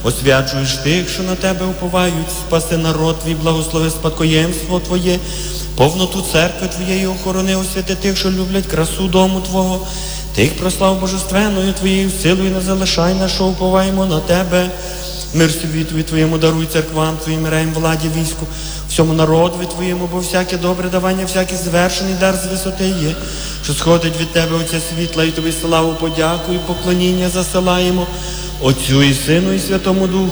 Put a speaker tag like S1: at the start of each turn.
S1: Освячуєш тих, що на тебе уповають, спаси народ твій, благослови спадкоємство Твоє, повноту церкви Твоєї охорони, освяти тих, що люблять красу дому Твого, тих прослав божественною Твоєю силою не залишай нас, що уповаємо на Тебе. Мир світові Твоєму даруй церквам Твоїм, реям, владі, війську, всьому народові Твоєму, бо всяке добре давання, всякий звершений дар з висоти є, що сходить від Тебе, Отця світла, і Тобі славу, подяку і поклоніння засилаємо Отцю і Сину і Святому Духу,